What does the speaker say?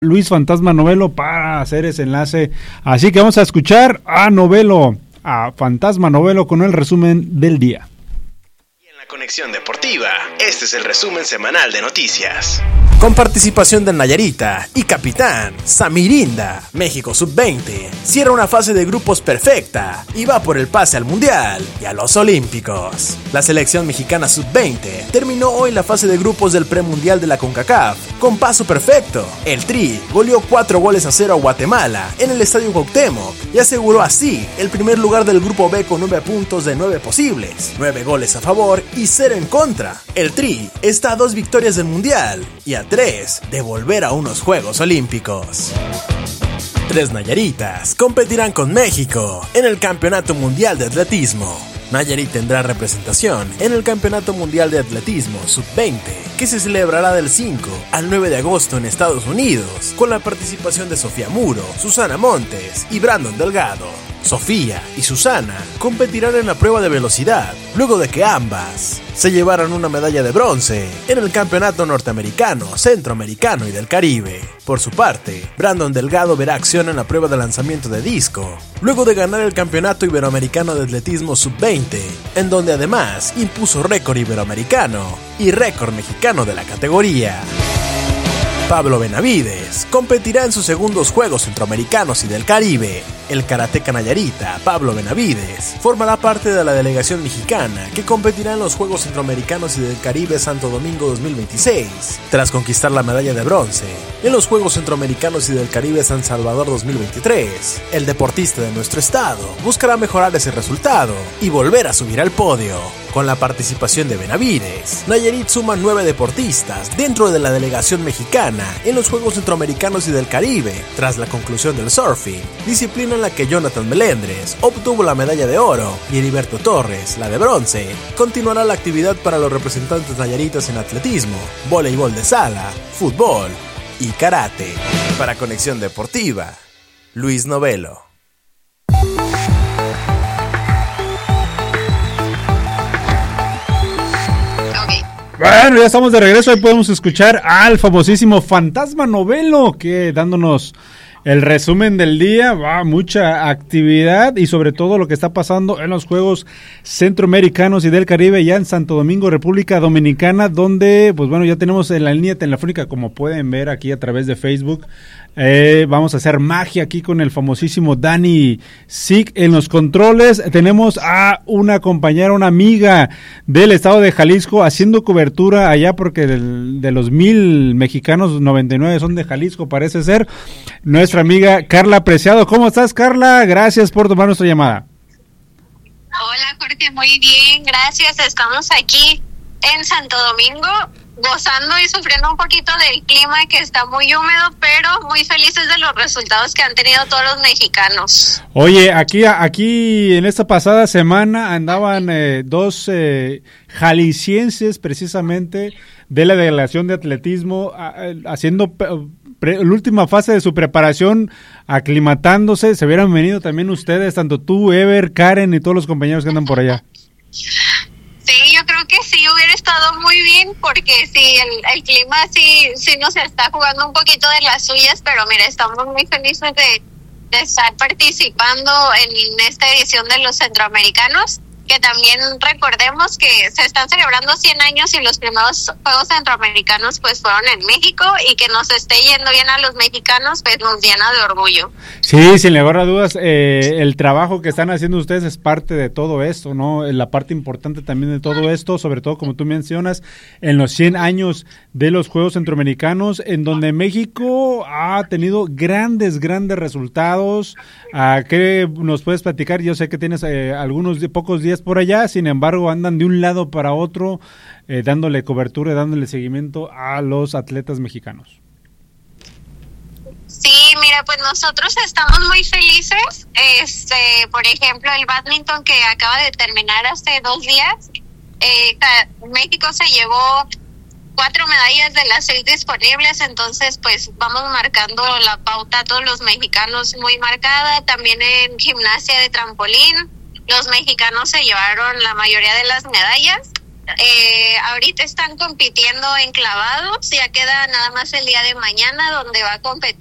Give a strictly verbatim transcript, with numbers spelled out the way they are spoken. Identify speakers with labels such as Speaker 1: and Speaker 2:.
Speaker 1: Luis Fantasma Novelo para hacer ese enlace. Así que vamos a escuchar a Novelo, a Fantasma Novelo con el resumen del día.
Speaker 2: Y en la conexión deportiva, este es el resumen semanal de noticias.
Speaker 3: Con participación de Nayarita y capitán Samirinda, México sub veinte cierra una fase de grupos perfecta y va por el pase al Mundial y a los Olímpicos. La selección mexicana sub veinte terminó hoy la fase de grupos del premundial de la CONCACAF con paso perfecto. El Tri goleó cuatro goles a cero a Guatemala en el Estadio Cuauhtémoc y aseguró así el primer lugar del grupo B con nueve puntos de nueve posibles, nueve goles a favor y cero en contra. El Tri está a dos victorias del Mundial y a tres de volver a unos Juegos Olímpicos. Tres Nayaritas competirán con México en el Campeonato Mundial de Atletismo. Nayarit tendrá representación en el Campeonato Mundial de Atletismo sub veinte, que se celebrará del cinco al nueve de agosto en Estados Unidos, con la participación de Sofía Muro, Susana Montes y Brandon Delgado. Sofía y Susana competirán en la prueba de velocidad, luego de que ambas se llevaron una medalla de bronce en el Campeonato Norteamericano, Centroamericano y del Caribe. Por su parte, Brandon Delgado verá acción en la prueba de lanzamiento de disco, luego de ganar el Campeonato Iberoamericano de Atletismo sub veinte, en donde además impuso récord iberoamericano y récord mexicano de la categoría. Pablo Benavides competirá en sus segundos Juegos Centroamericanos y del Caribe. El karateca Nayarita, Pablo Benavides, formará parte de la delegación mexicana que competirá en los Juegos Centroamericanos y del Caribe Santo Domingo dos mil veintiséis, tras conquistar la medalla de bronce en los Juegos Centroamericanos y del Caribe San Salvador dos mil veintitrés. El deportista de nuestro estado buscará mejorar ese resultado y volver a subir al podio. Con la participación de Benavides, Nayarit suma nueve deportistas dentro de la delegación mexicana en los Juegos Centroamericanos y del Caribe, tras la conclusión del surfing, disciplina en la que Jonathan Melendres obtuvo la medalla de oro y Heriberto Torres la de bronce. Continuará la actividad para los representantes nayaritas en atletismo, voleibol de sala, fútbol y karate. Para Conexión Deportiva, Luis Novelo.
Speaker 1: Bueno, ya estamos de regreso. Ahí podemos escuchar al famosísimo Fantasma Novelo, que dándonos el resumen del día. Va, mucha actividad y sobre todo lo que está pasando en los Juegos Centroamericanos y del Caribe, ya en Santo Domingo, República Dominicana, donde, pues bueno, ya tenemos en la línea telefónica, como pueden ver aquí a través de Facebook. Eh, vamos a hacer magia aquí con el famosísimo Dani Sick en los controles. Tenemos a una compañera, una amiga del estado de Jalisco haciendo cobertura allá, porque del, de los mil mexicanos, noventa y nueve son de Jalisco, parece ser. Nuestra amiga Carla Preciado. ¿Cómo estás, Carla? Gracias por tomar nuestra llamada.
Speaker 4: Hola, Jorge, muy bien, gracias. Estamos aquí en Santo Domingo, gozando y sufriendo un poquito del clima, que está muy húmedo, pero muy felices de los resultados que han tenido todos los mexicanos.
Speaker 1: Oye, aquí aquí en esta pasada semana andaban eh, dos eh, jaliscienses precisamente de la delegación de atletismo a, a, haciendo pre, la última fase de su preparación, aclimatándose. Se hubieran venido también ustedes, tanto tú, Ever, Karen y todos los compañeros que andan por allá.
Speaker 4: Sí, yo creo que sí hubiera estado muy bien, porque sí, el, el clima sí, sí nos está jugando un poquito de las suyas, pero mira, estamos muy felices de, de estar participando en esta edición de los centroamericanos, que también recordemos que se están celebrando cien años y los primeros Juegos Centroamericanos pues fueron en México, y que nos esté yendo bien a los mexicanos pues nos llena de orgullo.
Speaker 1: Sí, sin lugar a dudas, eh, el trabajo que están haciendo ustedes es parte de todo esto, ¿no? La parte importante también de todo esto, sobre todo como tú mencionas, en los cien años de los Juegos Centroamericanos, en donde México ha tenido grandes, grandes resultados. ¿A qué nos puedes platicar? Yo sé que tienes eh, algunos pocos días por allá, sin embargo andan de un lado para otro eh, dándole cobertura, dándole seguimiento a los atletas mexicanos.
Speaker 4: Sí, mira, pues nosotros estamos muy felices. Este, por ejemplo, el bádminton que acaba de terminar hace dos días, eh, México se llevó cuatro medallas de las seis disponibles, entonces pues vamos marcando la pauta a todos los mexicanos muy marcada. También en gimnasia de trampolín, los mexicanos se llevaron la mayoría de las medallas. Eh, ahorita están compitiendo en clavados, ya queda nada más el día de mañana donde va a competir